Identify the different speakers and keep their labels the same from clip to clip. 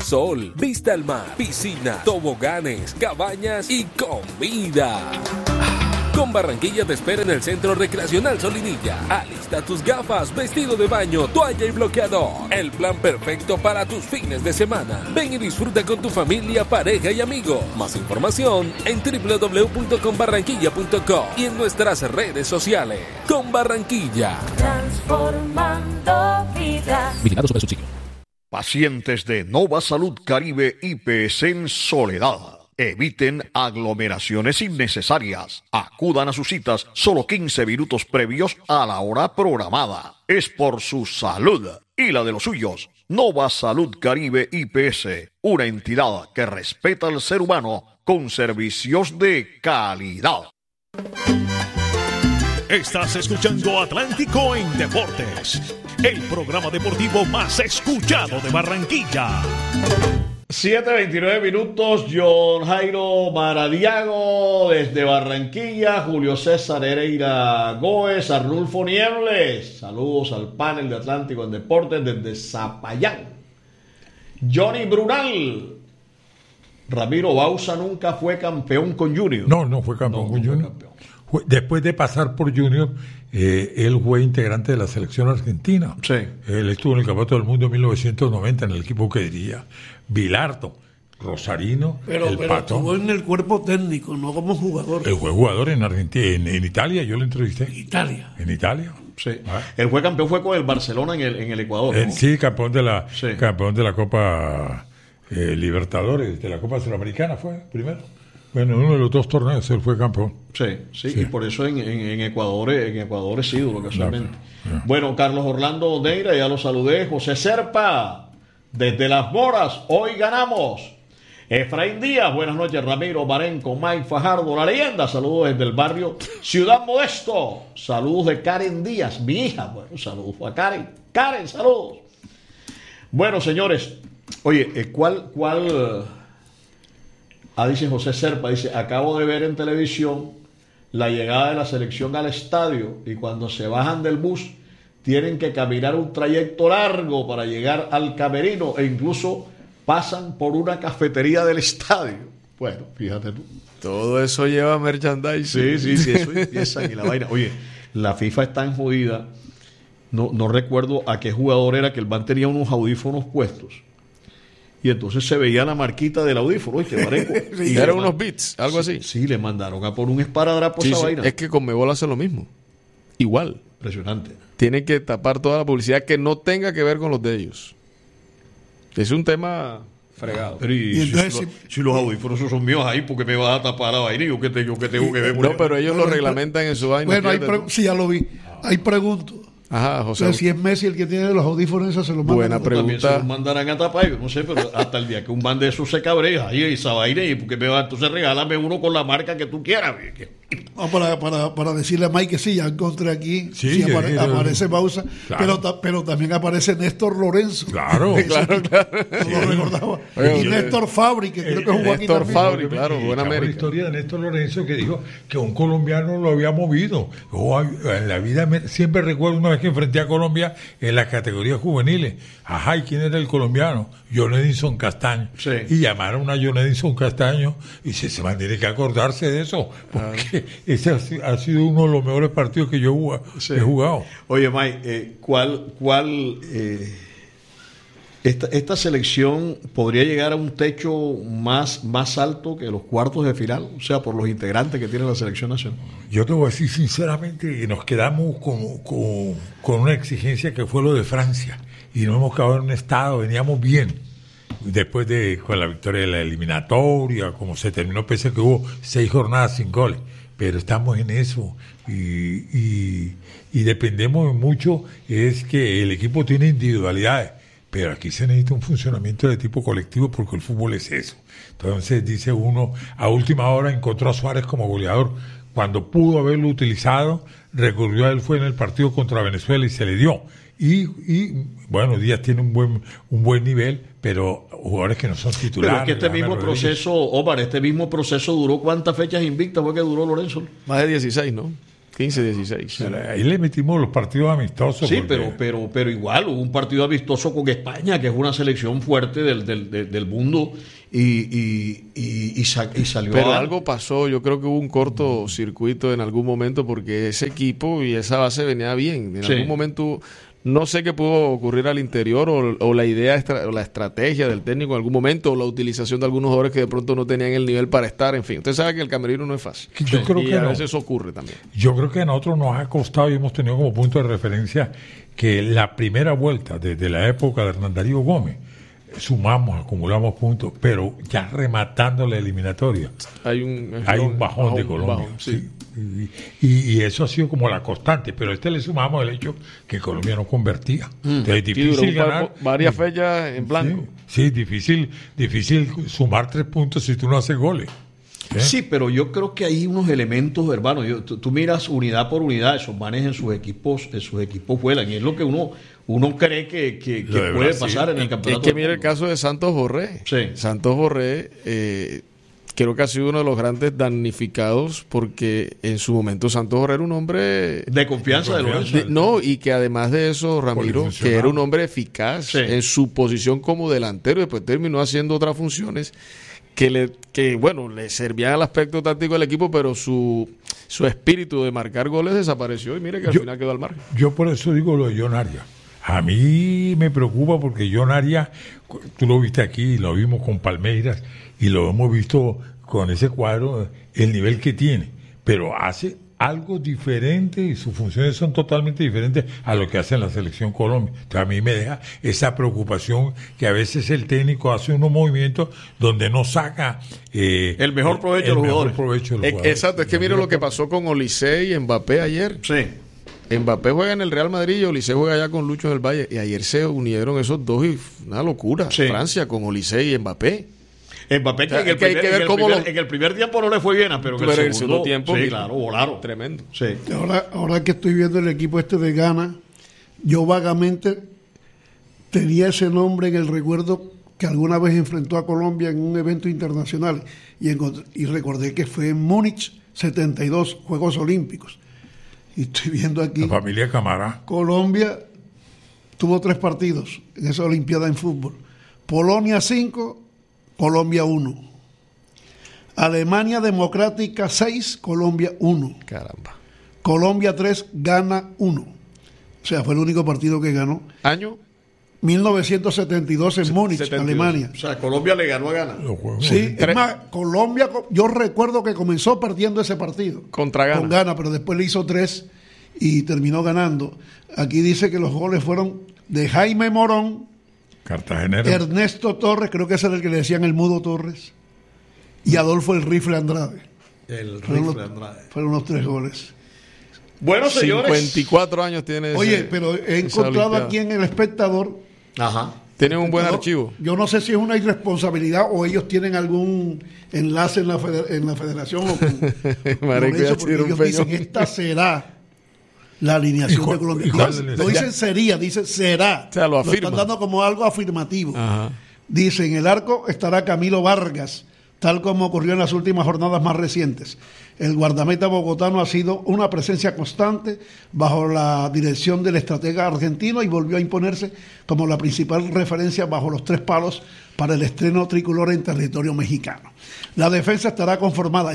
Speaker 1: sol, vista al mar, piscina, toboganes, cabañas y comida. Con Barranquilla te espera en el Centro Recreacional Solinilla. Alista tus gafas, vestido de baño, toalla y bloqueador. El plan perfecto para tus fines de semana. Ven y disfruta con tu familia, pareja y amigos. Más información en www.conbarranquilla.com y en nuestras redes sociales. Con Barranquilla.
Speaker 2: Transformando vidas.
Speaker 1: Vigilado Supersubsidio.
Speaker 3: Pacientes de Nova Salud Caribe IPS en Soledad. Eviten aglomeraciones innecesarias. Acudan a sus citas solo 15 minutos previos a la hora programada. Es por su salud y la de los suyos. Nova Salud Caribe IPS, una entidad que respeta al ser humano con servicios de calidad.
Speaker 4: Estás escuchando Atlántico en Deportes, el programa deportivo más escuchado de Barranquilla.
Speaker 5: 7:29 minutos, John Jairo Maradiago desde Barranquilla, Julio César Hereira Góez, Arnulfo Niebles, saludos al panel de Atlántico en Deportes desde Zapayán. Johnny Brunal, Ramiro Bauza nunca fue campeón con Junior.
Speaker 6: No fue campeón con Junior. Después de pasar por Junior, él fue integrante de la selección argentina.
Speaker 5: Sí.
Speaker 6: Él estuvo en el Campeonato del Mundo en 1990 en el equipo que diría Vilardo, Rosarino,
Speaker 7: pero
Speaker 6: Pato.
Speaker 7: Estuvo en el cuerpo técnico, no como jugador.
Speaker 6: Él fue jugador en Argentina, en Italia, yo lo entrevisté. En Italia.
Speaker 5: Sí. El fue campeón fue con el Barcelona en el Ecuador, ¿no?
Speaker 6: Sí, campeón de la Copa Libertadores, de la Copa Sudamericana fue primero. Bueno, en uno de los dos torneos él fue campeón.
Speaker 5: Sí. Y por eso en Ecuador es ídolo casualmente.
Speaker 6: Claro.
Speaker 5: Bueno, Carlos Orlando Neira, ya lo saludé. José Serpa, desde Las Moras, hoy ganamos. Efraín Díaz, buenas noches. Ramiro Marenco, Mike Fajardo, la leyenda. Saludos desde el barrio Ciudad Modesto. Saludos de Karen Díaz, mi hija. Bueno, saludos a Karen. Karen, saludos. Bueno, señores, oye, ¿cuál? Dice José Serpa, dice, acabo de ver en televisión la llegada de la selección al estadio y cuando se bajan del bus tienen que caminar un trayecto largo para llegar al camerino e incluso pasan por una cafetería del estadio. Bueno, fíjate tú.
Speaker 8: Todo eso lleva merchandising.
Speaker 5: Sí, eso empieza y la vaina. Oye, la FIFA está en jodida. No recuerdo a qué jugador era que el man tenía unos audífonos puestos. Y entonces se veía la marquita del audífono, ¿viste, Marenco?
Speaker 8: Y eran unos Beats, algo así.
Speaker 5: Sí, le mandaron a poner un esparadrapo a esa vaina.
Speaker 8: Es que Conmebol hace lo mismo. Igual.
Speaker 5: Impresionante.
Speaker 8: Tienen que tapar toda la publicidad que no tenga que ver con los de ellos. Es un tema fregado.
Speaker 5: Pero y entonces, si los audífonos son míos ahí, ¿por qué me vas a tapar la vaina? ¿Yo qué tengo que ver?
Speaker 8: No, pero ellos lo reglamentan en su vaina.
Speaker 7: Bueno, sí, ya lo vi. Hay preguntas.
Speaker 8: Ajá, José.
Speaker 7: Entonces, si es Messi el que tiene los audífonos, eso se los mandan.
Speaker 8: Buena pregunta.
Speaker 5: También se los mandarán a tapar, yo no sé, pero hasta el día que un man de esos se cabrea, y esa vaina, y porque me va, entonces regálame uno con la marca que tú quieras.
Speaker 7: Para decirle a Mike que sí, ya encontré aquí,
Speaker 6: sí,
Speaker 7: aparece Bauza,
Speaker 6: claro.
Speaker 7: pero también aparece Néstor Lorenzo.
Speaker 6: Claro.
Speaker 8: claro.
Speaker 7: No lo recordaba. Y Néstor Fabri, que creo que jugó aquí
Speaker 8: Néstor
Speaker 7: también.
Speaker 8: Fabri, claro, buena América.
Speaker 6: La historia de Néstor Lorenzo que dijo que un colombiano lo había movido. En la vida siempre recuerdo una vez que enfrenté a Colombia en las categorías juveniles. Ajá, ¿y quién era el colombiano? John Edison Castaño.
Speaker 5: Sí.
Speaker 6: Y llamaron a John Edison Castaño y se mantiene que acordarse de eso, porque ese ha sido uno de los mejores partidos que yo he jugado.
Speaker 5: Oye, Mike, esta selección podría llegar a un techo más alto que los cuartos de final, o sea, por los integrantes que tiene la selección nacional?
Speaker 6: Yo te voy a decir sinceramente que nos quedamos con una exigencia que fue lo de Francia y no hemos quedado en un estado, veníamos bien después con la victoria de la eliminatoria, como se terminó, pese a que hubo 6 jornadas sin goles, pero estamos en eso y dependemos mucho, es que el equipo tiene individualidades, pero aquí se necesita un funcionamiento de tipo colectivo porque el fútbol es eso. Entonces dice uno, a última hora encontró a Suárez como goleador, cuando pudo haberlo utilizado, recurrió a él, fue en el partido contra Venezuela y se le dio. Y bueno, Díaz tiene un buen nivel, pero jugadores que no son titulares.
Speaker 5: Pero es que este mismo proceso duró, ¿cuántas fechas invictas fue que duró Lorenzo?
Speaker 8: Más de 16, ¿no? 15, 16.
Speaker 6: Pero ahí le metimos los partidos amistosos.
Speaker 5: Sí,
Speaker 6: porque...
Speaker 5: pero igual hubo un partido amistoso con España, que es una selección fuerte del mundo, y salió.
Speaker 8: Pero algo pasó, yo creo que hubo un cortocircuito en algún momento, porque ese equipo y esa base venía bien. En algún momento, no sé qué pudo ocurrir al interior, o la idea, o la estrategia del técnico en algún momento, o la utilización de algunos jugadores que de pronto no tenían el nivel para estar. En fin, usted sabe que el camerino no es fácil.
Speaker 6: Yo creo que
Speaker 8: a veces eso ocurre también.
Speaker 6: Yo creo que a nosotros nos ha costado y hemos tenido como punto de referencia que la primera vuelta desde la época de Hernán Darío Gómez sumamos, acumulamos puntos, pero ya rematando la eliminatoria hay un bajón de Colombia. Sí. Y eso ha sido como la constante, pero le sumamos el hecho que Colombia no convertía. Entonces es difícil ganar
Speaker 8: varias fechas en blanco.
Speaker 6: Sí, difícil sumar 3 puntos si tú no haces goles.
Speaker 5: Sí, pero yo creo que hay unos elementos, hermano. Tú miras unidad por unidad, esos manes en sus equipos vuelan, y es lo que uno cree que puede pasar en el campeonato.
Speaker 8: Es que mira el caso de Santos Borré.
Speaker 5: Sí.
Speaker 8: Santos Borré creo que ha sido uno de los grandes damnificados, porque en su momento Santos Borré era un hombre
Speaker 5: de confianza de Lorenzo.
Speaker 8: Y que además de eso, Ramiro, que era un hombre eficaz en su posición como delantero, y después terminó haciendo otras funciones que le servían al aspecto táctico del equipo, pero su espíritu de marcar goles desapareció, y mire que al final quedó al margen.
Speaker 6: Yo por eso digo lo de John Arias. A mí me preocupa porque John Arias, tú lo viste aquí, lo vimos con Palmeiras y lo hemos visto con ese cuadro, el nivel que tiene, pero hace algo diferente y sus funciones son totalmente diferentes a lo que hace en la selección Colombia. Entonces a mí me deja esa preocupación que a veces el técnico hace unos movimientos donde no saca
Speaker 5: el mejor provecho de los jugadores.
Speaker 8: Exacto, es que mira lo que pasó con Olise y Mbappé ayer.
Speaker 5: Sí.
Speaker 8: Mbappé juega en el Real Madrid y Olise juega allá con Lucho en el Valle, y ayer se unieron esos dos y una locura. Sí. Francia con Olise y Mbappé.
Speaker 5: Mbappé que en el primer tiempo no le fue bien, pero en el segundo tiempo, sí, claro, volaron.
Speaker 8: Tremendo.
Speaker 5: Sí.
Speaker 7: Ahora que estoy viendo el equipo de Ghana, yo vagamente tenía ese nombre en el recuerdo que alguna vez enfrentó a Colombia en un evento internacional, y recordé que fue en Múnich 72, Juegos Olímpicos. Y estoy viendo aquí...
Speaker 6: La familia Camará.
Speaker 7: Colombia tuvo 3 partidos en esa Olimpiada en fútbol. Polonia 5, Colombia 1. Alemania Democrática 6, Colombia 1.
Speaker 8: Caramba.
Speaker 7: Colombia 3, Ghana 1. O sea, fue el único partido que ganó.
Speaker 8: ¿Año?
Speaker 7: 1972 en Múnich, Alemania.
Speaker 5: O sea, Colombia le ganó a Ghana.
Speaker 7: Sí, es más, Colombia, yo recuerdo que comenzó perdiendo ese partido.
Speaker 8: Contra Ghana.
Speaker 7: Con Ghana, pero después le hizo 3 y terminó ganando. Aquí dice que los goles fueron de Jaime Morón,
Speaker 6: cartagenero,
Speaker 7: Ernesto Torres, creo que ese era el que le decían el Mudo Torres, y Adolfo el Rifle Andrade. Fueron los 3 goles.
Speaker 5: Bueno, señores.
Speaker 8: 54 años tiene.
Speaker 7: Oye, pero he encontrado aquí en El Espectador.
Speaker 5: Ajá.
Speaker 8: Tienen un buen archivo.
Speaker 7: Yo no sé si es una irresponsabilidad o ellos tienen algún enlace en la federación o con eso, porque ellos dicen esta será la alineación de Colombia. No dicen sería, dicen será.
Speaker 8: O sea, lo
Speaker 7: están dando como algo afirmativo. Ajá. Dice, en el arco estará Camilo Vargas, tal como ocurrió en las últimas jornadas más recientes. El guardameta bogotano ha sido una presencia constante bajo la dirección del estratega argentino y volvió a imponerse como la principal referencia bajo los 3 palos para el estreno tricolor en territorio mexicano. La defensa estará conformada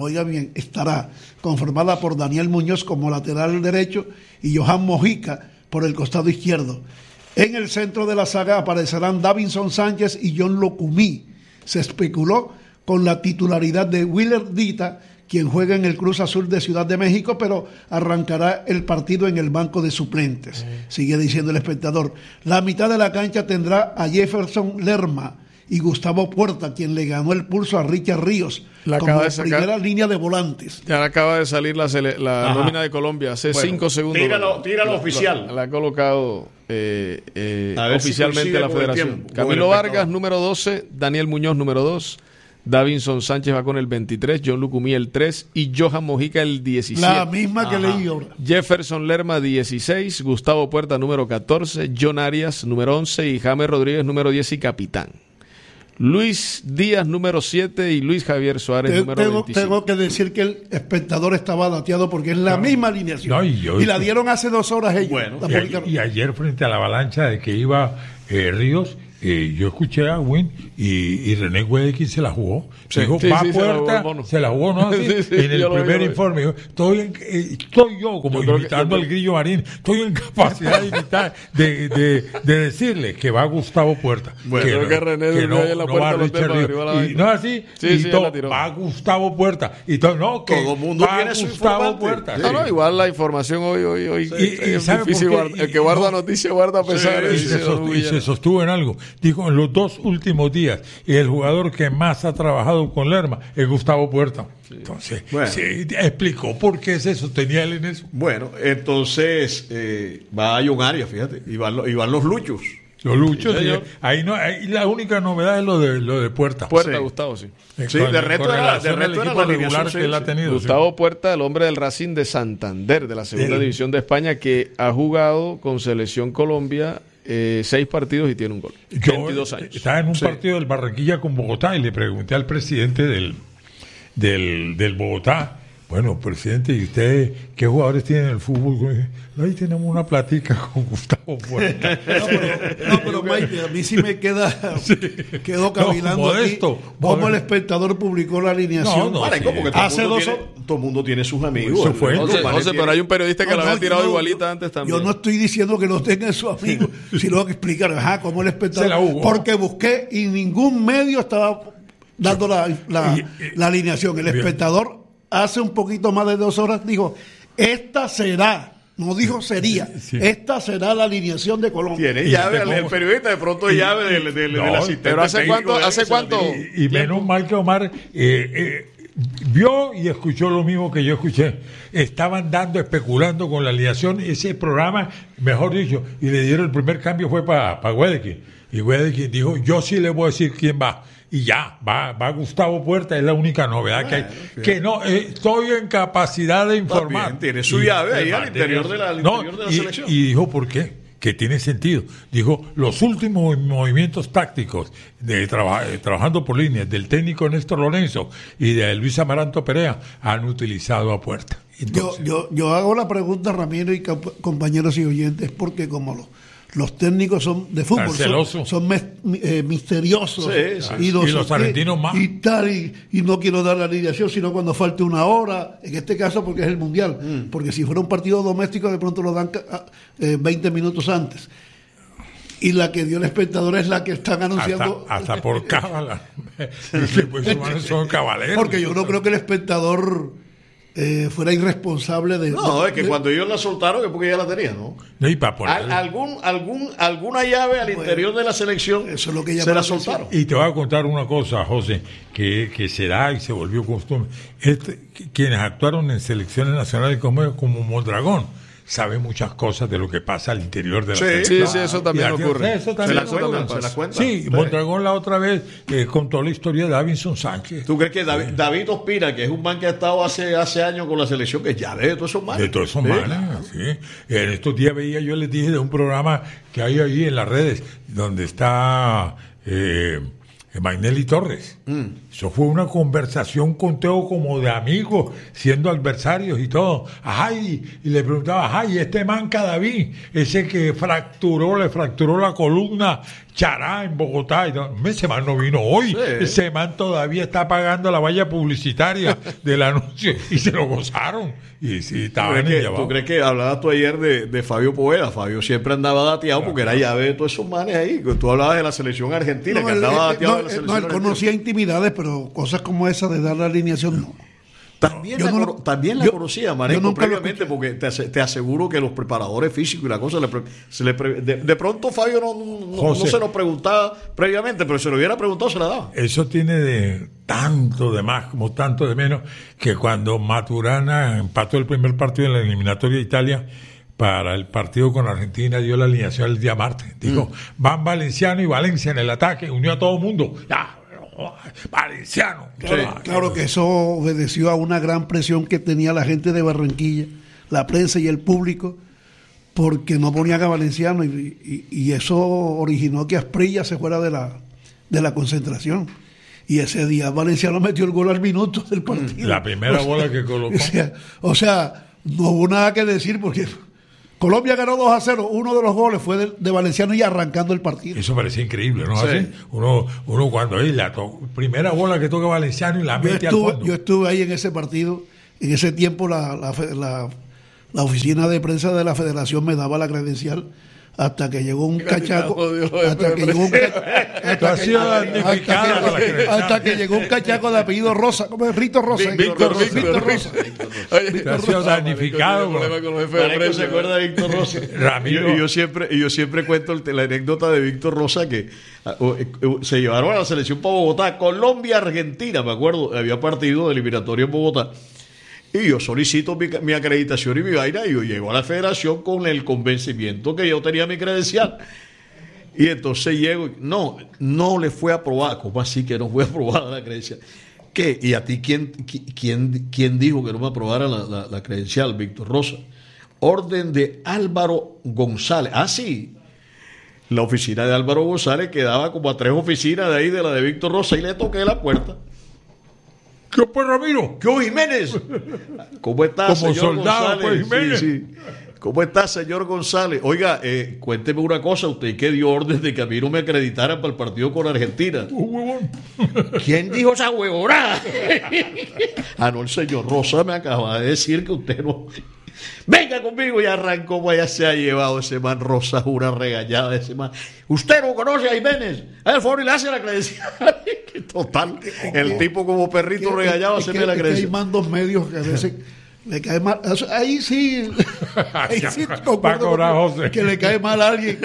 Speaker 7: por Daniel Muñoz como lateral derecho y Johan Mojica por el costado izquierdo. En el centro de la saga aparecerán Davinson Sánchez y John Locumí. Se especuló con la titularidad de Willer Dita, quien juega en el Cruz Azul de Ciudad de México, pero arrancará el partido en el banco de suplentes. Sigue diciendo El Espectador. La mitad de la cancha tendrá a Jefferson Lerma y Gustavo Puerta, quien le ganó el pulso a Richard Ríos como primera línea de volantes.
Speaker 8: Ya acaba de salir la nómina de Colombia hace 5 segundos.
Speaker 5: Tíralo oficial.
Speaker 8: La ha colocado oficialmente la federación. Camilo Vargas, número 12, Daniel Muñoz, número 2, Davinson Sánchez va con el 23, John Lucumí el 3 y Johan Mojica el 17.
Speaker 7: La misma que leí ahora.
Speaker 8: Jefferson Lerma 16, Gustavo Puerta número 14, John Arias número 11 y James Rodríguez número 10 y capitán. Luis Díaz, número 7, y Luis Javier Suárez, número 25.
Speaker 7: Tengo que decir que el espectador estaba dateado porque es la misma alineación.
Speaker 6: No,
Speaker 7: y la dieron hace 2 horas ellos.
Speaker 5: Bueno,
Speaker 6: y ayer frente a la avalancha de que iba Ríos, yo escuché a Win y René Guedequín se la jugó. Dijo, va a puerta, se la jugó, ¿no? Así, en el primer informe. Dijo, estoy yo, como imitando al Grillo Marín, estoy en capacidad de imitar, de decirle que va Gustavo Puerta.
Speaker 8: Bueno, creo que René durmió ahí en la puerta
Speaker 6: de Richard Ríos. Y no así, y todo, va Gustavo Puerta. Y todo, no, que
Speaker 5: todo mundo
Speaker 6: va
Speaker 5: tiene
Speaker 6: Gustavo Puerta.
Speaker 8: Sí. No, igual la información hoy es difícil. El que guarda noticias guarda pesares.
Speaker 6: Y se sostuvo en algo. Dijo, en los 2 últimos días, el jugador que más ha trabajado con Lerma es Gustavo Puerta. Sí. Entonces, explicó por qué se sostenía él en eso.
Speaker 5: Bueno, entonces va a John Arias, fíjate, y van los luchos.
Speaker 6: Los luchos, sí, ahí la única novedad es lo de Puerta.
Speaker 8: Puerta, sí. Gustavo, sí.
Speaker 5: Sí, de resto era
Speaker 6: la regular que él ha tenido.
Speaker 8: Gustavo Puerta, el hombre del Racing de Santander, de la segunda división de España, que ha jugado con Selección Colombia 6 partidos y tiene un gol. 22 años.
Speaker 6: Estaba en un partido del Barranquilla con Bogotá y le pregunté al presidente del Bogotá, bueno, presidente, ¿y usted qué jugadores tienen en el fútbol? Ahí tenemos una platica con Gustavo Puerta.
Speaker 7: pero Mike, a mí sí me quedó cavilando aquí cómo el espectador publicó la alineación.
Speaker 5: Porque todo el mundo tiene sus amigos.
Speaker 6: Eso fue.
Speaker 8: José, pero hay un periodista que lo había tirado igualita antes también.
Speaker 7: Yo no estoy diciendo que no tengan sus amigos, sino que explicar cómo el espectador. Porque busqué y ningún medio estaba dando la alineación. El espectador hace un poquito más de 2 horas dijo, esta será, no dijo sería, esta será la alineación de Colombia.
Speaker 5: Tiene llave, el periodista de pronto llave del asistente.
Speaker 8: Pero ¿hace cuánto?
Speaker 6: Y menos mal que Omar vio y escuchó lo mismo que yo escuché. Estaban especulando con la alineación, ese programa, mejor dicho, y le dieron el primer cambio fue para Guedequín. Y Guedequín dijo, yo sí le voy a decir quién va. Y ya, va Gustavo Puerta, es la única novedad que hay. Que no, estoy en capacidad de informar.
Speaker 5: También tiene su llave ahí al interior de la selección.
Speaker 6: Y dijo, ¿por qué? Que tiene sentido. Dijo, los últimos movimientos tácticos trabajando por líneas del técnico Néstor Lorenzo y de Luis Amaranto Perea han utilizado a Puerta. Entonces,
Speaker 7: yo hago la pregunta, Ramiro y compañeros y oyentes, porque como los técnicos son de fútbol, son misteriosos,
Speaker 6: y los argentinos más
Speaker 7: y no quiero dar la alineación sino cuando falte 1 hora, en este caso porque es el mundial, porque si fuera un partido doméstico de pronto lo dan 20 minutos antes, y la que dio el espectador es la que están anunciando
Speaker 6: hasta por cábala. Son cabaleros,
Speaker 7: porque yo no creo que el espectador fuera irresponsable
Speaker 5: es que cuando ellos la soltaron es porque ya la tenían, ¿no?
Speaker 6: Y para poner
Speaker 5: alguna llave al interior de la selección, eso es lo que se la soltaron.
Speaker 6: Y te voy a contar una cosa, José, que se da y se volvió costumbre. Quienes actuaron en selecciones nacionales como Mondragón sabe muchas cosas de lo que pasa al interior de la selección.
Speaker 8: Sí, eso también ocurre.
Speaker 5: Se la cuentan.
Speaker 6: Sí, Mondragón la otra vez contó la historia de Davinson Sánchez.
Speaker 5: ¿Tú crees que David Ospina, que es un man que ha estado hace años con la selección, que ya de todos esos manes?
Speaker 6: De todos esos manes, sí. En estos días yo les dije de un programa que hay ahí en las redes, donde está Magnelli Torres. Eso fue una conversación con Teo como de amigos, siendo adversarios y todo. Y le preguntaba, y este man Cadaví, ese que le fracturó la columna Chará en Bogotá, y ese man no vino hoy, ese man todavía está pagando la valla publicitaria del anuncio, y se lo gozaron. Y sí, estaba
Speaker 5: ¿Tú crees que hablabas tú ayer de Fabio Poveda? Fabio siempre andaba dateado porque era llave de todos esos manes ahí. Tú hablabas de la selección argentina, que andaba dateado de la selección
Speaker 7: argentina. Él conocía intimidades, pero cosas como esa de dar la alineación no.
Speaker 5: También la conocía, Marenco, previamente, porque te aseguro que los preparadores físicos y la cosa de pronto Fabio no se lo preguntaba previamente, pero si se lo hubiera preguntado se la daba.
Speaker 6: Eso tiene de tanto de más como tanto de menos, que cuando Maturana empató el primer partido en la eliminatoria de Italia para el partido con Argentina, dio la alineación el día martes. Dijo, van Valenciano y Valencia en el ataque, unió a todo el mundo. Valenciano.
Speaker 7: Claro que eso obedeció a una gran presión que tenía la gente de Barranquilla, la prensa y el público, porque no ponían a Valenciano, y eso originó que Asprilla se fuera de de la concentración. Y ese día Valenciano metió el gol al minuto del partido.
Speaker 6: La primera bola que colocó.
Speaker 7: O sea, no hubo nada que decir porque Colombia ganó 2-0. Uno de los goles fue de Valenciano y arrancando el partido.
Speaker 6: Eso parecía increíble, ¿no?
Speaker 5: Sí.
Speaker 6: Así, uno cuando ahí primera bola que toca Valenciano y la mete al fondo.
Speaker 7: Yo estuve ahí en ese partido. En ese tiempo la oficina de prensa de la federación me daba la credencial hasta que llegó un cachaco. Hasta que llegó un cachaco de apellido Rosa, como es Rito Rosa.
Speaker 8: Víctor Rosa.
Speaker 6: Te ha sido damnificado.
Speaker 5: Marenco se acuerda de Víctor Rosa.
Speaker 6: Ramiro.
Speaker 5: Y yo siempre cuento la anécdota de Víctor Rosa que se llevaron a la selección para Bogotá, Colombia-Argentina, me acuerdo, había partido de eliminatorio en Bogotá. Y yo solicito mi acreditación y mi vaina, y yo llego a la federación con el convencimiento que yo tenía mi credencial. Y entonces llego y no le fue aprobada. ¿Cómo así que no fue aprobada la credencial? ¿Qué? ¿Y a ti quién dijo que no me aprobara la credencial, Víctor Rosa? Orden de Álvaro González. Ah, sí. La oficina de Álvaro González quedaba como a 3 oficinas de ahí de la de Víctor Rosa, y le toqué la puerta.
Speaker 6: ¿Qué pues, Ramiro?
Speaker 5: ¿Qué Jiménez? ¿Cómo está,
Speaker 6: como
Speaker 5: señor
Speaker 6: soldado,
Speaker 5: González?
Speaker 6: Pues, Jiménez.
Speaker 5: Sí. ¿Cómo está, señor González? Oiga, cuénteme una cosa. ¿Usted qué dio orden de que a mí no me acreditaran para el partido con Argentina?
Speaker 6: Huevón.
Speaker 5: ¿Quién dijo esa huevonada? No, el señor Rosa me acaba de decir que usted no... Venga conmigo, y arrancó, vaya, se ha llevado ese man Rosa, una regañada de ese man. ¿Usted no conoce a Jiménez? A el favor y le hace la credencial. Total, el tipo como perrito regañado hacerle la credencial.
Speaker 7: Hay mandos medios que a veces le cae mal. Ahí sí concuerdo que le cae mal a alguien.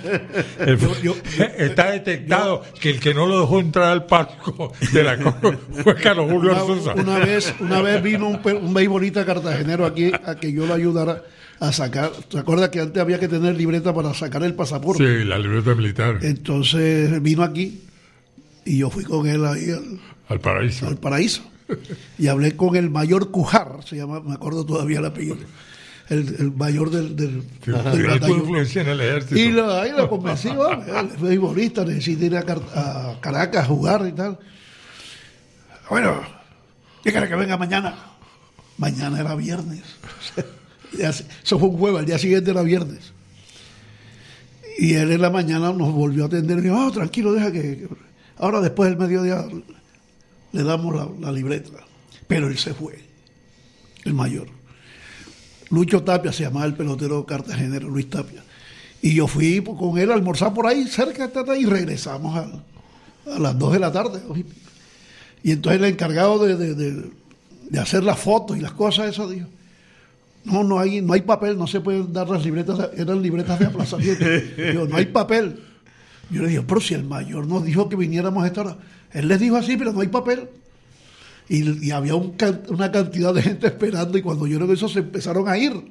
Speaker 6: Está detectado que el que no lo dejó entrar al palco de la fue Carlos Julio Arzuza.
Speaker 7: Una vez vino un beisbolista cartagenero aquí a que yo lo ayudara a sacar. ¿Te acuerdas que antes había que tener libreta para sacar el pasaporte?
Speaker 6: Sí, la libreta militar.
Speaker 7: Entonces vino aquí y yo fui con él ahí
Speaker 6: al
Speaker 7: paraíso. Y hablé con el mayor Cujar, se llama, me acuerdo todavía el apellido, el mayor del batallón.
Speaker 6: Influencia en el ejército.
Speaker 7: Y ahí lo convencí, el beisbolista necesita ir a Caracas a jugar y tal. Bueno, dígale que venga mañana. Mañana era viernes. Eso fue un jueves, al día siguiente era viernes. Y él en la mañana nos volvió a atender y dijo, tranquilo, deja que ahora después del mediodía le damos la libreta. Pero él se fue, el mayor. Lucho Tapia se llamaba el pelotero cartagenero, Luis Tapia. Y yo fui con él a almorzar por ahí cerca y regresamos a las 2 de la tarde. Y entonces el encargado de hacer las fotos y las cosas, eso dijo, no hay papel, no se pueden dar las libretas, eran libretas de aplazamiento. Yo, no hay papel. Yo le digo, pero si el mayor nos dijo que viniéramos a esta hora. Él les dijo así, pero no hay papel. Y había una cantidad de gente esperando, y cuando yo creo que eso se empezaron a ir.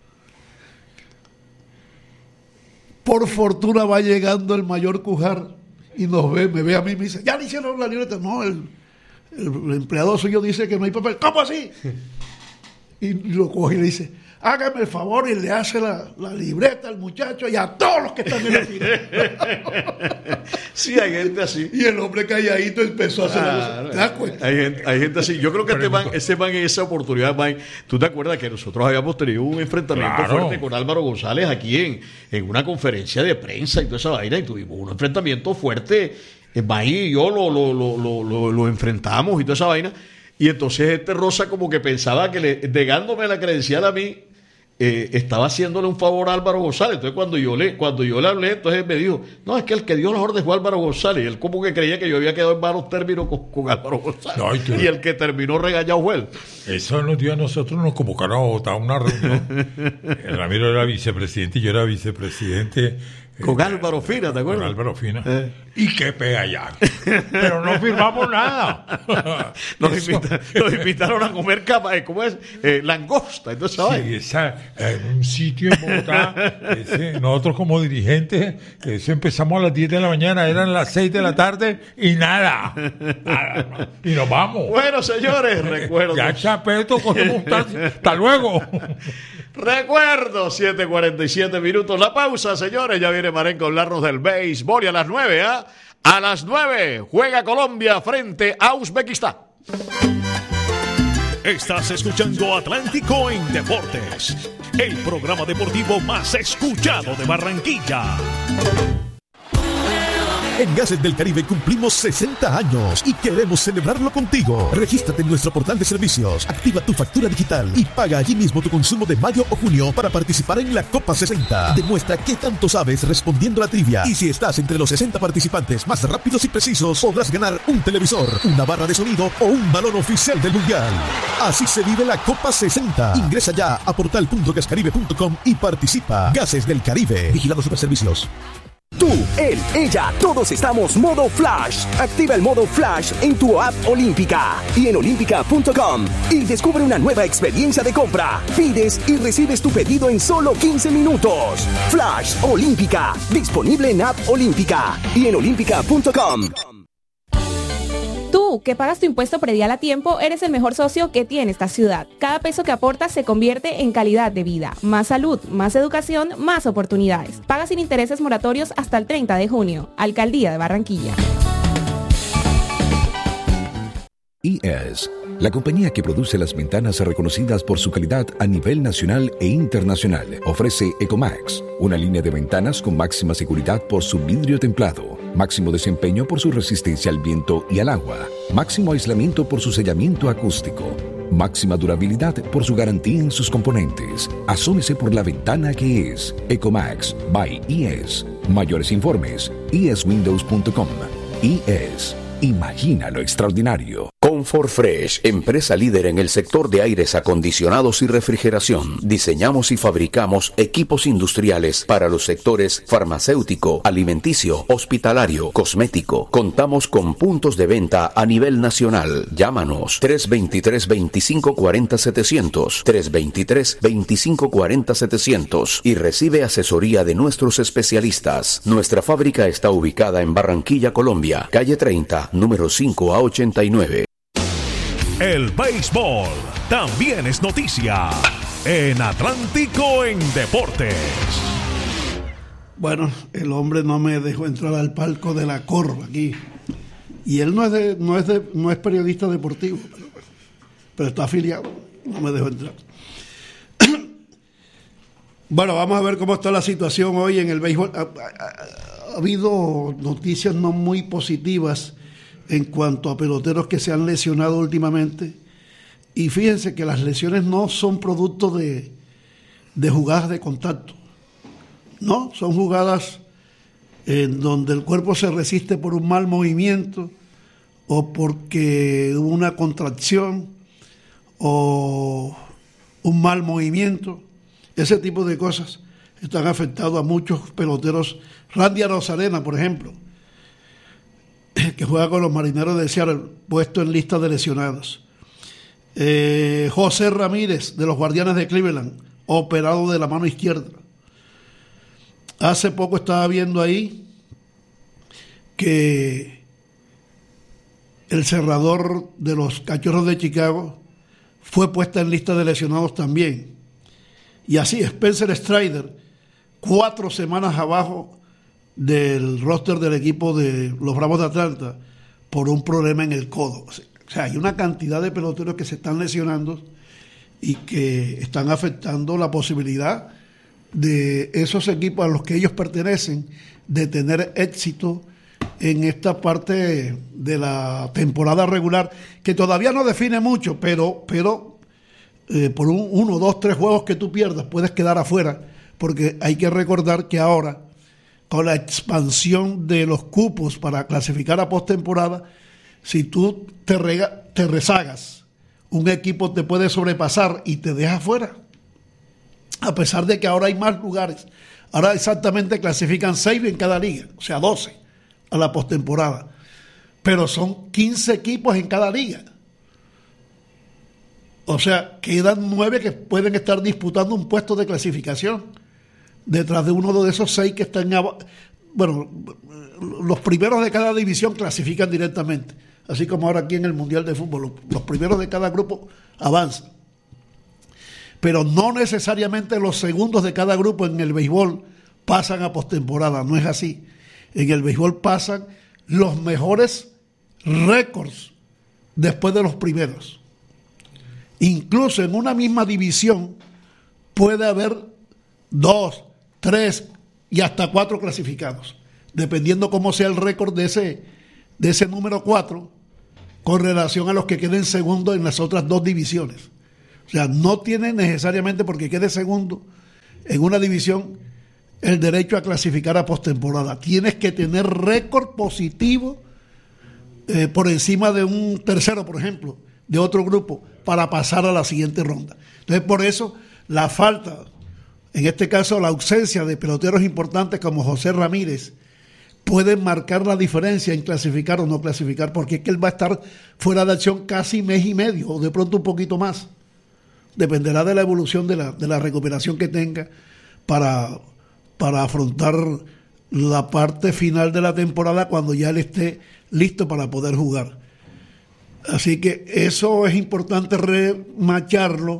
Speaker 7: Por fortuna va llegando el mayor Cujar y me ve a mí y me dice, ya le hicieron la libreta. No, el empleado suyo dice que no hay papel. ¿Cómo así? Y lo coge y le dice, hágame el favor, y le hace la libreta al muchacho y a todos los que están en la fila.
Speaker 5: Sí, hay gente así.
Speaker 7: Y el hombre calladito empezó a hacer eso. ¿Te das cuenta?
Speaker 5: Hay gente así. Yo creo que ese man en esa oportunidad, ¿tú te acuerdas que nosotros habíamos tenido un enfrentamiento fuerte con Álvaro González aquí en una conferencia de prensa y toda esa vaina, y tuvimos un enfrentamiento fuerte? May y yo lo enfrentamos y toda esa vaina. Y entonces Rosa como que pensaba que negándome la credencial a mí, estaba haciéndole un favor a Álvaro González. Entonces cuando yo le hablé, entonces me dijo, no, es que el que dio las órdenes fue Álvaro González. Y él como que creía que yo había quedado en malos términos con Álvaro González. Y el que terminó regañado fue él.
Speaker 6: Eso nos dio a nosotros, nos convocaron a votar una reunión. Ramiro era vicepresidente y yo era vicepresidente.
Speaker 5: Con Álvaro Fina, ¿te acuerdas?
Speaker 6: Con Álvaro Fina. Y qué pega ya. Pero no firmamos nada.
Speaker 5: Nos invitaron a comer ¿cómo es? Langosta. Entonces,
Speaker 6: en un sitio en Bogotá, nosotros como dirigentes, empezamos a las 10 de la mañana, eran las 6 de la tarde y nada. Y nos vamos.
Speaker 5: Bueno, señores, recuerdo.
Speaker 6: Ya Chapeto, cogemos un taxi. Hasta luego.
Speaker 5: Recuerdo, 7:47 minutos. La pausa, señores. Ya viene Marenco a hablarnos del béisbol, y a las 9,
Speaker 3: A las 9 juega Colombia frente a Uzbekistán.
Speaker 4: Estás escuchando Atlántico en Deportes, el programa deportivo más escuchado de Barranquilla.
Speaker 2: En Gases del Caribe cumplimos 60 años y queremos celebrarlo contigo. Regístrate en nuestro portal de servicios, activa tu factura digital y paga allí mismo tu consumo de mayo o junio para participar en la Copa 60. Demuestra qué tanto sabes respondiendo a la trivia, y si estás entre los 60 participantes más rápidos y precisos, podrás ganar un televisor, una barra de sonido o un balón oficial del Mundial. Así se vive la Copa 60. Ingresa ya a portal.gascaribe.com y participa. Gases del Caribe. Vigilado Superservicios.
Speaker 9: Tú, él, ella, todos estamos modo Flash. Activa el modo Flash en tu app Olímpica y en olímpica.com y descubre una nueva experiencia de compra. Pides y recibes tu pedido en solo 15 minutos. Flash Olímpica, disponible en app Olímpica y en olímpica.com.
Speaker 10: Tú, que pagas tu impuesto predial a tiempo, eres el mejor socio que tiene esta ciudad. Cada peso que aportas se convierte en calidad de vida, más salud, más educación, más oportunidades. Paga sin intereses moratorios hasta el 30 de junio. Alcaldía de Barranquilla.
Speaker 11: IES, la compañía que produce las ventanas reconocidas por su calidad a nivel nacional e internacional, ofrece Ecomax, una línea de ventanas con máxima seguridad por su vidrio templado, máximo desempeño por su resistencia al viento y al agua, máximo aislamiento por su sellamiento acústico, máxima durabilidad por su garantía en sus componentes. Asómese por la ventana que es Ecomax by IES. Mayores informes, ieswindows.com. IES. Imagina lo extraordinario.
Speaker 12: Comfort Fresh, empresa líder en el sector de aires acondicionados y refrigeración. Diseñamos y fabricamos equipos industriales para los sectores farmacéutico, alimenticio, hospitalario, cosmético. Contamos con puntos de venta a nivel nacional. Llámanos 323-2540-700, 323-2540-700 y recibe asesoría de nuestros especialistas. Nuestra fábrica está ubicada en Barranquilla, Colombia, calle 30, número 5 a 89.
Speaker 4: El béisbol también es noticia en Atlántico en Deportes.
Speaker 7: Bueno, el hombre no me dejó entrar al palco de la Corva aquí. Y él no es periodista deportivo, pero está afiliado. No me dejó entrar. Bueno, vamos a ver cómo está la situación hoy en el béisbol. Ha habido noticias no muy positivas en cuanto a peloteros que se han lesionado últimamente, y fíjense que las lesiones no son producto de jugadas de contacto, no, son jugadas en donde el cuerpo se resiste por un mal movimiento o porque hubo una contracción o un mal movimiento. Ese tipo de cosas están afectando a muchos peloteros. Randy Arozarena, por ejemplo, que juega con los Marineros de Seattle, puesto en lista de lesionados. José Ramírez, de los Guardianes de Cleveland, operado de la mano izquierda. Hace poco estaba viendo ahí que el cerrador de los Cachorros de Chicago fue puesta en lista de lesionados también. Y así, Spencer Strider, 4 semanas abajo del roster del equipo de los Bravos de Atlanta por un problema en el codo. O sea, hay una cantidad de peloteros que se están lesionando y que están afectando la posibilidad de esos equipos a los que ellos pertenecen de tener éxito en esta parte de la temporada regular, que todavía no define mucho, pero por 1, 2, 3 juegos que tú pierdas puedes quedar afuera, porque hay que recordar que ahora, con la expansión de los cupos para clasificar a postemporada, si tú te rezagas, un equipo te puede sobrepasar y te deja fuera. A pesar de que ahora hay más lugares. Ahora exactamente clasifican 6 en cada liga, o sea 12 a la postemporada. Pero son 15 equipos en cada liga. O sea, quedan 9 que pueden estar disputando un puesto de clasificación detrás de uno de esos 6 que están... Bueno, los primeros de cada división clasifican directamente, así como ahora aquí en el Mundial de Fútbol, los primeros de cada grupo avanzan. Pero no necesariamente los segundos de cada grupo en el béisbol pasan a postemporada, no es así. En el béisbol pasan los mejores récords después de los primeros. Incluso en una misma división puede haber 2, 3 y hasta 4 clasificados, dependiendo cómo sea el récord de ese número 4 con relación a los que queden segundo en las otras 2 divisiones. O sea, no tiene necesariamente porque quede segundo en una división el derecho a clasificar a postemporada. Tienes que tener récord positivo por encima de un tercero, por ejemplo, de otro grupo, para pasar a la siguiente ronda. Entonces, por eso, la falta, en este caso, la ausencia de peloteros importantes como José Ramírez, pueden marcar la diferencia en clasificar o no clasificar, porque es que él va a estar fuera de acción casi mes y medio, o de pronto un poquito más. Dependerá de la evolución de la recuperación que tenga para afrontar la parte final de la temporada cuando ya él esté listo para poder jugar. Así que eso es importante remarcarlo,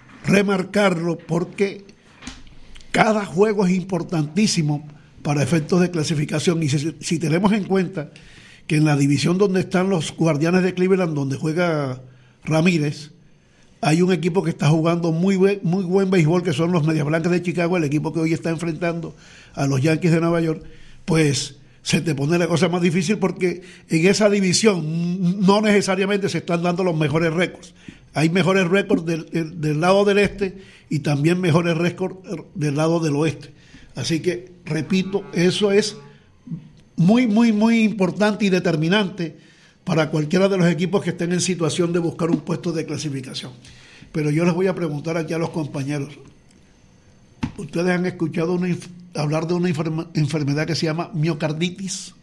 Speaker 7: porque cada juego es importantísimo para efectos de clasificación. Y si tenemos en cuenta que en la división donde están los Guardianes de Cleveland, donde juega Ramírez, hay un equipo que está jugando muy buen béisbol, que son los Medias Blancas de Chicago, el equipo que hoy está enfrentando a los Yankees de Nueva York, pues se te pone la cosa más difícil porque en esa división no necesariamente se están dando los mejores récords. Hay mejores récords del lado del este y también mejores récords del lado del oeste. Así que, repito, eso es muy importante y determinante para cualquiera de los equipos que estén en situación de buscar un puesto de clasificación. Pero yo les voy a preguntar aquí a los compañeros. ¿Ustedes han escuchado hablar de una enfermedad que se llama miocarditis?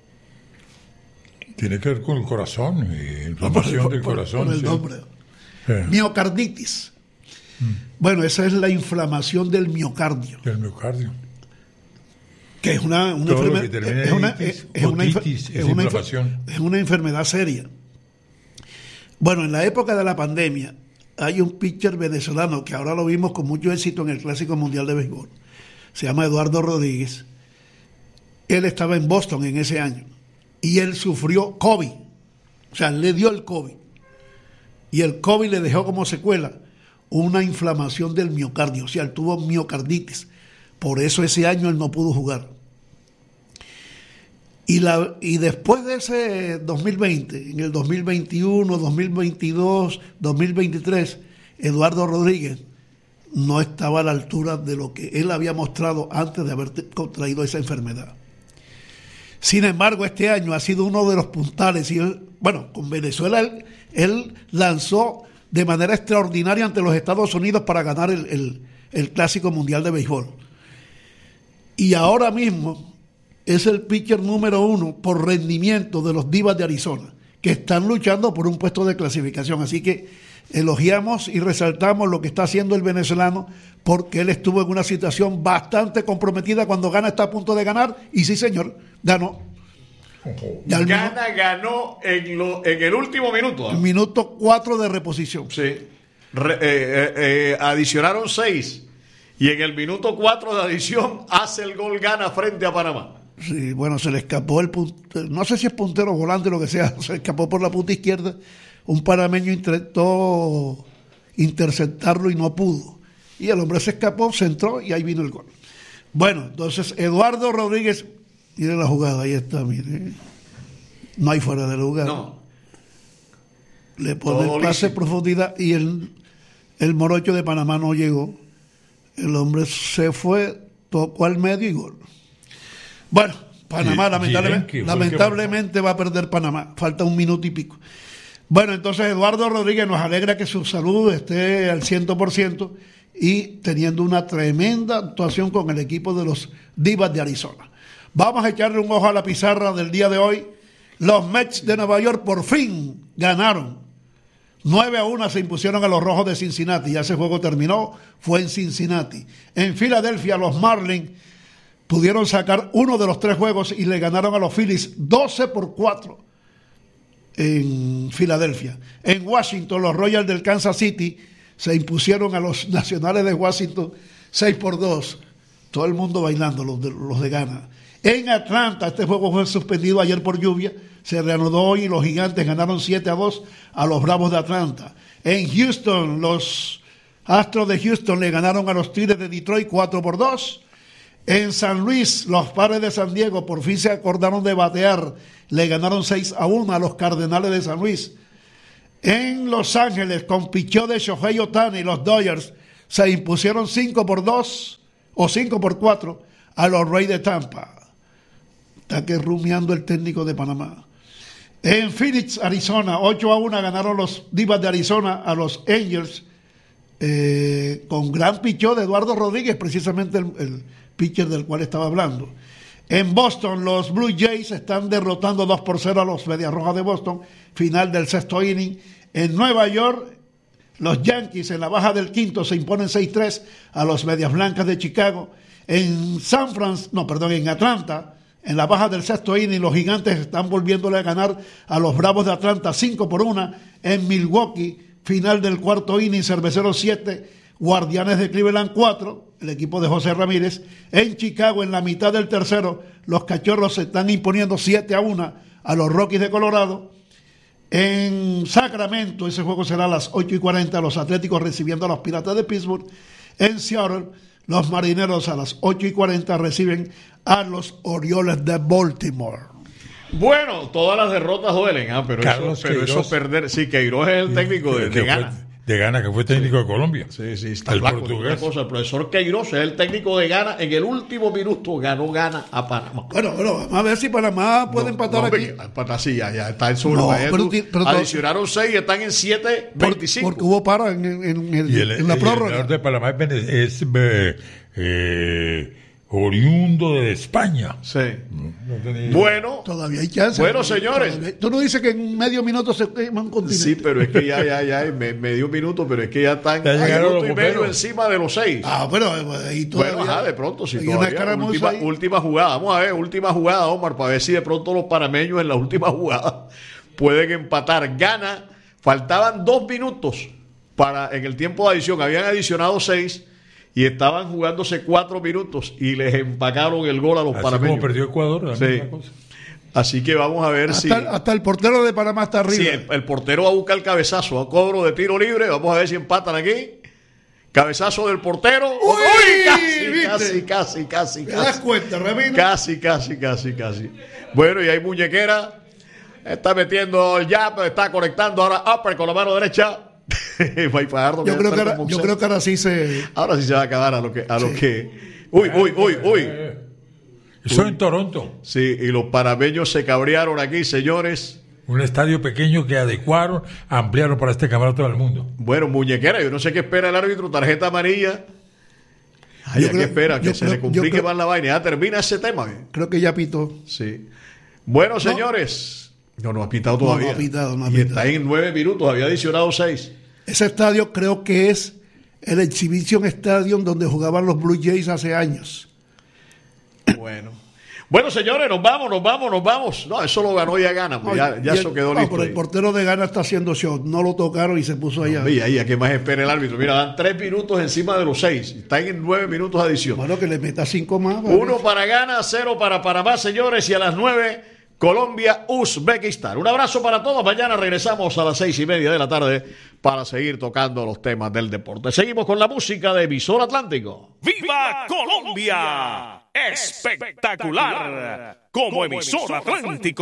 Speaker 6: Tiene que ver con el corazón, inflamación del corazón.
Speaker 7: Por el nombre. Miocarditis. Bueno, esa es la inflamación del miocardio.
Speaker 6: Del miocardio.
Speaker 7: Que es una enfermedad seria. Bueno, en la época de la pandemia hay un pitcher venezolano que ahora lo vimos con mucho éxito en el Clásico Mundial de Béisbol. Se llama Eduardo Rodríguez. Él estaba en Boston en ese año y él sufrió COVID. O sea, le dio el COVID. Y el COVID le dejó como secuela una inflamación del miocardio. O sea, él tuvo miocarditis. Por eso ese año él no pudo jugar. Y después de ese 2020, en el 2021, 2022, 2023, Eduardo Rodríguez no estaba a la altura de lo que él había mostrado antes de haber contraído esa enfermedad. Sin embargo, este año ha sido uno de los puntales. Y con Venezuela él lanzó de manera extraordinaria ante los Estados Unidos para ganar el Clásico Mundial de Béisbol. Y ahora mismo es el pitcher número 1 por rendimiento de los Divas de Arizona, que están luchando por un puesto de clasificación. Así que elogiamos y resaltamos lo que está haciendo el venezolano, porque él estuvo en una situación bastante comprometida cuando está a punto de ganar, y sí señor, ganó.
Speaker 5: Ganó en el último minuto.
Speaker 7: El minuto 4 de reposición.
Speaker 5: Sí. Adicionaron 6. Y en el minuto 4 de adición hace el gol, gana frente a Panamá.
Speaker 7: Sí, bueno, se le escapó el puntero, no sé si es puntero, volante, lo que sea, se escapó por la punta izquierda. Un panameño intentó interceptarlo y no pudo. Y el hombre se escapó, se entró y ahí vino el gol. Bueno, entonces Eduardo Rodríguez, mire la jugada, ahí está, mire. No hay fuera de lugar.
Speaker 5: No.
Speaker 7: Le pone el pase en profundidad y el morocho de Panamá no llegó. El hombre se fue, tocó al medio y gol. Bueno, Panamá lamentablemente va a perder Panamá. Falta 1 minuto y pico. Bueno, entonces Eduardo Rodríguez, nos alegra que su salud esté al 100% y teniendo una tremenda actuación con el equipo de los Divas de Arizona. Vamos a echarle un ojo a la pizarra del día de hoy. Los Mets de Nueva York por fin ganaron. 9-1 se impusieron a los Rojos de Cincinnati. Ya ese juego terminó, fue en Cincinnati. En Filadelfia, los Marlins pudieron sacar uno de los 3 juegos y le ganaron a los Phillies 12-4 en Filadelfia. En Washington, los Royals del Kansas City se impusieron a los Nacionales de Washington 6-2. Todo el mundo bailando, los de Ghana. En Atlanta, este juego fue suspendido ayer por lluvia, se reanudó hoy y los Gigantes ganaron 7-2 a los Bravos de Atlanta. En Houston, los Astros de Houston le ganaron a los Tigres de Detroit 4-2. En San Luis, los Padres de San Diego por fin se acordaron de batear, le ganaron 6-1 a los Cardenales de San Luis. En Los Ángeles, con picheo de Shohei Ohtani, los Dodgers se impusieron 5-2 o 5-4 a los Rays de Tampa. Está que rumiando el técnico de Panamá. En Phoenix, Arizona, 8-1 ganaron los Divas de Arizona a los Angels, con gran picheo de Eduardo Rodríguez, precisamente el pitcher del cual estaba hablando. En Boston, los Blue Jays están derrotando 2-0 a los Medias Rojas de Boston, final del sexto inning. En Nueva York, los Yankees en la baja del quinto se imponen 6-3 a los Medias Blancas de Chicago. En en Atlanta, en la baja del sexto inning, los Gigantes están volviéndole a ganar a los Bravos de Atlanta 5-1. En Milwaukee, final del cuarto inning, Cerveceros 7, Guardianes de Cleveland 4, el equipo de José Ramírez. En Chicago, en la mitad del tercero, los Cachorros se están imponiendo 7-1 a los Rockies de Colorado. En Sacramento, ese juego será a las 8:40, los Atléticos recibiendo a los Piratas de Pittsburgh. En Seattle, los Marineros a las 8:40 reciben a los Orioles de Baltimore.
Speaker 5: Bueno, todas las derrotas duelen, pero eso perder. Sí, Queiroz es el técnico de Ghana.
Speaker 6: De Ghana, que fue técnico de Colombia.
Speaker 5: Sí, está el portugués. El profesor Queiroz es el técnico de Ghana. En el último minuto ganó Ghana a Panamá.
Speaker 7: Bueno, vamos a ver si Panamá puede empatar aquí.
Speaker 5: Empatar, sí, ya está en su adicionaron 6 y están en 7-25.
Speaker 7: Porque hubo paro en la prórroga.
Speaker 6: El de Panamá es oriundo de España.
Speaker 5: Sí. Bueno,
Speaker 7: todavía hay chance.
Speaker 5: Bueno, señores.
Speaker 7: Tú no dices que en medio minuto se quema un continente.
Speaker 5: Sí, pero es que ya, medio minuto, pero es que ya están un minuto y medio encima de los 6.
Speaker 7: Pero ahí todavía.
Speaker 5: Bueno, de pronto, sí, todavía. Última jugada. Vamos a ver, última jugada, Omar, para ver si de pronto los panameños en la última jugada pueden empatar. Gana, faltaban 2 minutos en el tiempo de adición. Habían adicionado 6. Y estaban jugándose 4 minutos y les empacaron el gol a los panameños.
Speaker 6: Como perdió Ecuador.
Speaker 5: Sí. Así que vamos a ver
Speaker 7: hasta el portero de Panamá está arriba.
Speaker 5: Sí, el portero va a buscar el cabezazo a cobro de tiro libre. Vamos a ver si empatan aquí. Cabezazo del portero.
Speaker 7: ¡Uy!
Speaker 5: Casi.
Speaker 7: ¿Te das cuenta, Ramiro?
Speaker 5: Casi. Bueno, y hay muñequera. Está metiendo el jab, está conectando ahora upper con la mano derecha.
Speaker 7: Yo creo que ahora sí se
Speaker 5: va a acabar a lo que. Uy.
Speaker 6: Eso en Toronto.
Speaker 5: Sí, y los panameños se cabrearon aquí, señores.
Speaker 6: Un estadio pequeño que adecuaron, ampliaron para este campeonato del mundo.
Speaker 5: Bueno, muñequera, yo no sé qué espera el árbitro, tarjeta amarilla. ¿Qué espera? Que se le complique más la vaina. Ya termina ese tema.
Speaker 7: Creo que ya pitó.
Speaker 5: Sí. Bueno, señores. No ha pitado todavía.
Speaker 7: No ha pitado.
Speaker 5: Y está en 9 minutos, había adicionado 6.
Speaker 7: Ese estadio creo que es el Exhibition Stadium donde jugaban los Blue Jays hace años.
Speaker 5: Bueno, señores, nos vamos. No, eso lo ganó ya Ghana, pues ya eso quedó listo.
Speaker 7: Pero el portero de Ghana está haciendo show. No lo tocaron y se puso allá.
Speaker 5: ¿A qué más espera el árbitro? Mira, dan 3 minutos encima de los 6. Están en 9 minutos de adición.
Speaker 7: Bueno, que le meta 5 más.
Speaker 5: 1 para Ghana, 0 para Panamá, señores. Y a las 9... Colombia, Uzbekistán. Un abrazo para todos. Mañana regresamos a las 6:30 de la tarde para seguir tocando los temas del deporte. Seguimos con la música de Visor Atlántico.
Speaker 4: ¡Viva Colombia! ¡Espectacular! Como emisor Atlántico.